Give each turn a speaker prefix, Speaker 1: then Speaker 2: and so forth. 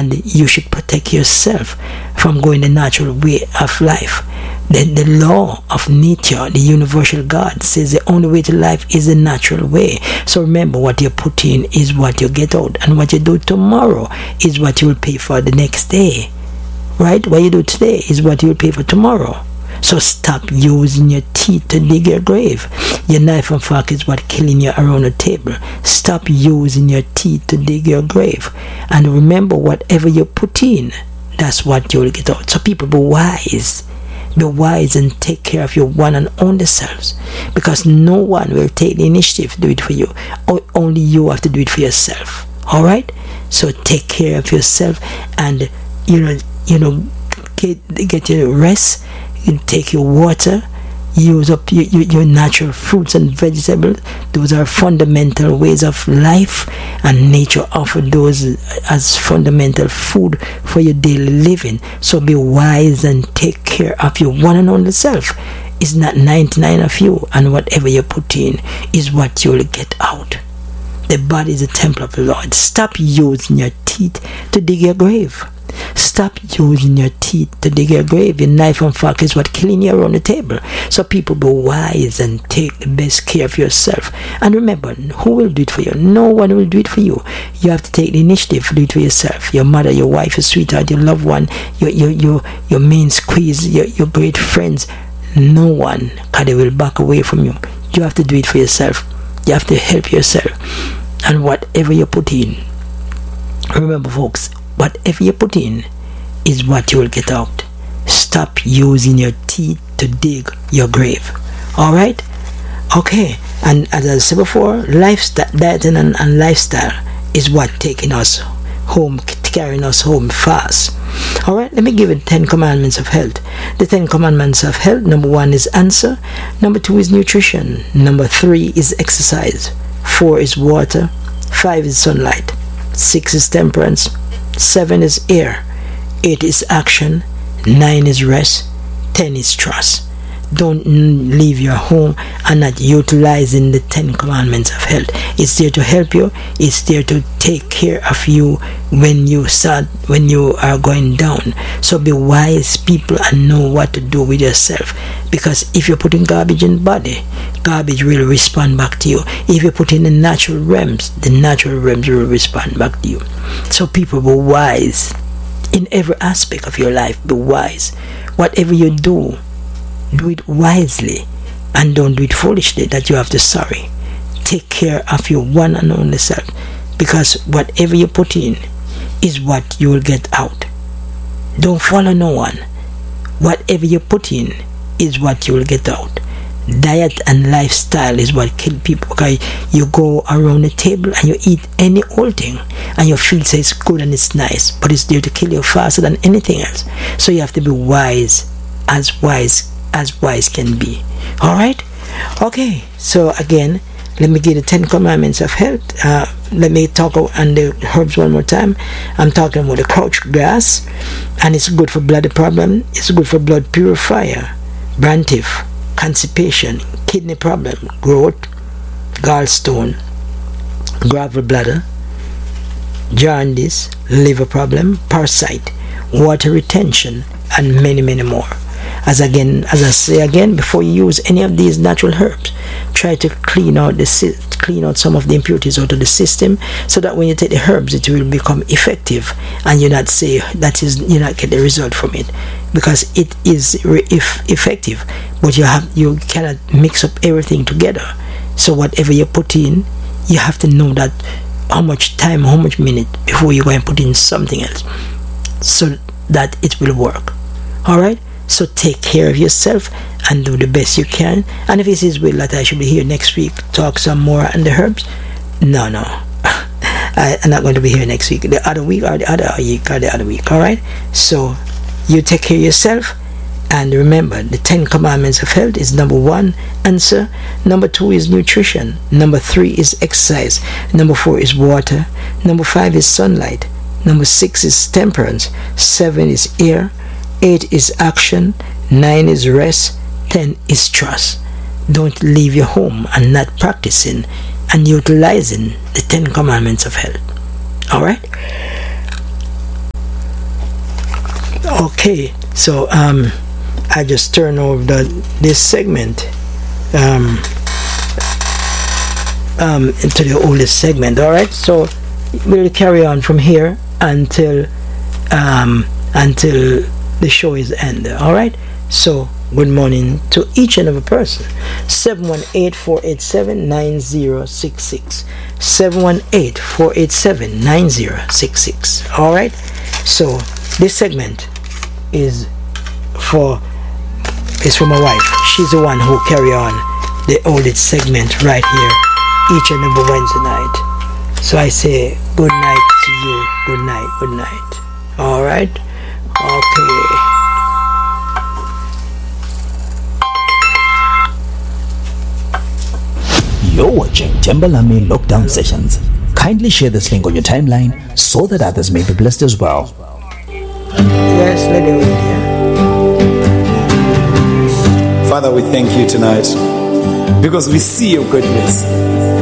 Speaker 1: and you should protect yourself from going the natural way of life. The law of nature, the universal God, says the only way to life is the natural way. So remember, what you put in is what you get out, and what you do tomorrow is what you will pay for the next day. Right? What you do today is what you will pay for tomorrow. So stop using your teeth to dig your grave. Your knife and fork is what killing you around the table. Stop using your teeth to dig your grave. And remember, whatever you put in, that's what you'll get out. So people, be wise. Be wise and take care of your one and only selves, because no one will take the initiative to do it for you. Only you have to do it for yourself. Alright? So take care of yourself, and get your rest. You take your water, use up your natural fruits and vegetables. Those are fundamental ways of life, and nature offers those as fundamental food for your daily living. So be wise and take care of your one and only self. It's not 99 of you, and whatever you put in is what you'll get out. The body is a temple of the Lord. Stop using your teeth to dig your grave. Stop using your teeth to dig your grave. Your knife and fork is what killing you around the table. So people, be wise and take the best care of yourself. And remember, who will do it for you? No one will do it for you. You have to take the initiative to do it for yourself. Your mother, your wife, your sweetheart, your loved one, your main squeeze, your great friends. No one, because they will back away from you. You have to do it for yourself. You have to help yourself. And whatever you put in, remember folks, whatever you put in is what you will get out. Stop using your teeth to dig your grave. Alright? Okay. And as I said before, lifestyle, dieting and lifestyle is what taking us home, carrying us home fast. Alright, let me give you 10 commandments of health. The 10 commandments of health: number 1 is answer, number 2 is nutrition, number 3 is exercise, 4 is water, 5 is sunlight, 6 is temperance, 7 is air, 8 is action, 9 is rest, 10 is trust. Don't leave your home and not utilizing the 10 commandments of health. It's there to help you. It's there to take care of you when you are going down. So be wise people and know what to do with yourself. Because if you're putting garbage in the body, garbage will respond back to you. If you put in the natural realms will respond back to you. So people, be wise in every aspect of your life. Be wise. Whatever you do it wisely, and don't do it foolishly that you have to sorry. Take care of your one and only self, because whatever you put in is what you will get out. Don't follow no one. Whatever you put in is what you will get out. Diet and lifestyle is what kill people, because you go around the table and you eat any old thing and you feel say it's good and it's nice, but it's there to kill you faster than anything else. So you have to be wise as wise can be. Alright? Okay, so again, let me give the 10 commandments of health. Let me talk on the herbs one more time. I'm talking about the crouch grass, and it's good for blood problem, it's good for blood purifier, brantif, constipation, kidney problem, growth, gallstone, gravel bladder, jaundice, liver problem, parasite, water retention, and many more. As I say again, before you use any of these natural herbs, try to clean out some of the impurities out of the system, so that when you take the herbs, it will become effective, and you not get the result from it, because it is effective, but you cannot mix up everything together. So whatever you put in, you have to know that how much time, how much minute before you go and put in something else, so that it will work. Alright? So take care of yourself and do the best you can. And if it is will that I should be here next week, talk some more on the herbs, no. I'm not going to be here next week. The other week or the other week. Alright? So you take care of yourself. And remember, the 10 commandments of health is number 1, answer. Number 2 is nutrition. Number 3 is exercise. Number 4 is water. Number 5 is sunlight. Number 6 is temperance. 7 is air. 8 is action, 9 is rest, 10 is trust. Don't leave your home and not practicing and utilizing the 10 commandments of health. Alright? Okay, so I just turn over this segment into the oldest segment. All right, so we'll carry on from here until the show is ended. All right, so good morning to each and every person. 718-487-9066. 718-487-9066. All right, so this segment is for my wife. She's the one who carry on the oldest segment right here each and every Wednesday night. So I say good night to you. Good night. Good night. All right. Okay.
Speaker 2: You're watching Tembalame Lockdown Sessions. Kindly share this link on your timeline so that others may be blessed as well.
Speaker 1: Yes, let it wait,
Speaker 3: Father, we thank you tonight because we see your goodness.